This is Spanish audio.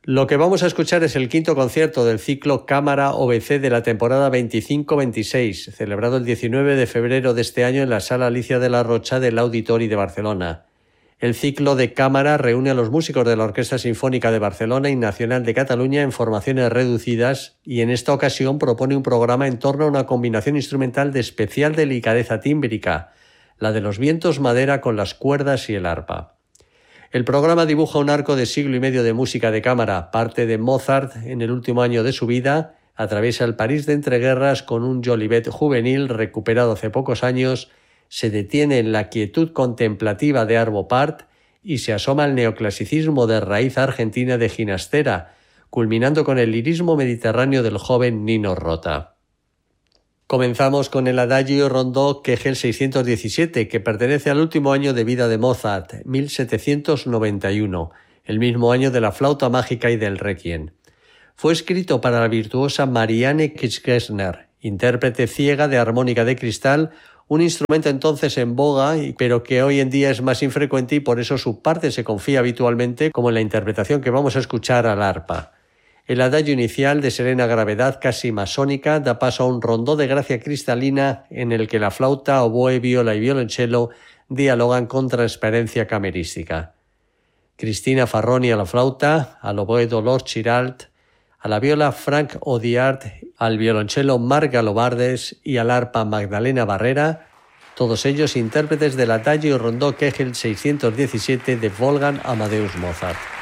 Lo que vamos a escuchar es el quinto concierto del ciclo Cámara OBC de la temporada 25-26, celebrado el 19 de febrero de este año en la Sala Alicia de la Rocha del Auditori de Barcelona. El ciclo de cámara reúne a los músicos de la Orquesta Sinfónica de Barcelona y Nacional de Cataluña en formaciones reducidas y en esta ocasión propone un programa en torno a una combinación instrumental de especial delicadeza tímbrica, la de los vientos madera con las cuerdas y el arpa. El programa dibuja un arco de siglo y medio de música de cámara, parte de Mozart en el último año de su vida, atraviesa el París de entreguerras con un Jolivet juvenil recuperado hace pocos años, se detiene en la quietud contemplativa de Arvo Pärt y se asoma al neoclasicismo de raíz argentina de Ginastera, culminando con el lirismo mediterráneo del joven Nino Rota. Comenzamos con el Adagio Rondó Kegel 617, que pertenece al último año de vida de Mozart, 1791, el mismo año de la flauta mágica y del Requiem. Fue escrito para la virtuosa Marianne Kirchgessner, intérprete ciega de armónica de cristal, un instrumento entonces en boga, pero que hoy en día es más infrecuente y por eso su parte se confía habitualmente, como en la interpretación que vamos a escuchar, al arpa. El adagio inicial, de serena gravedad casi masónica, da paso a un rondó de gracia cristalina en el que la flauta, oboe, viola y violonchelo dialogan con transparencia camerística. Cristina Farroni a la flauta, al oboe Dolors Giralt, a la viola Frank Odiart, al violonchelo Marc Galobardes y al arpa Magdalena Barrera, todos ellos intérpretes del Adagio Rondó Kegel 617 de Wolfgang Amadeus Mozart.